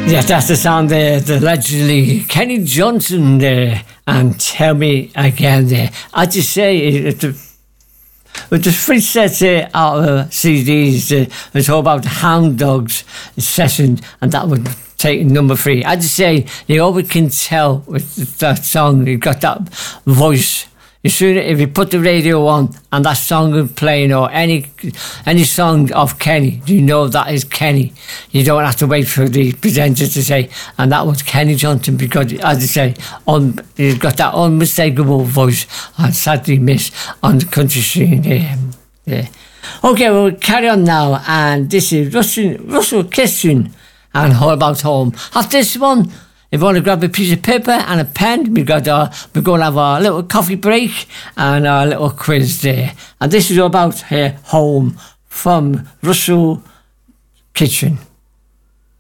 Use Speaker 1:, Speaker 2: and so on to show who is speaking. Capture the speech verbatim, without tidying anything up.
Speaker 1: Yes, that's the sound there, the legendary Kenny Johnson there, and Tell Me Again there. As you say, it's a, with the free sets uh, out of C Ds, uh, it's all about Hound Dogs session, and that would take number three. As you say, you always can tell with that song, you've got that voice. You soon, if you put the radio on and that song is playing, or any any song of Kenny, you know that is Kenny. You don't have to wait for the presenter to say, and that was Kenny Johnson, because, as I say, on, he's got that unmistakable voice, and sadly missed on the country scene here. Yeah. Okay, we'll carry on now, and this is Russell, Russell Kitchen and All About Home. After this one, if you want to grab a piece of paper and a pen, we've got our, we're going to have our little coffee break and our little quiz there. And this is all about here, home, from Russell Kitchen.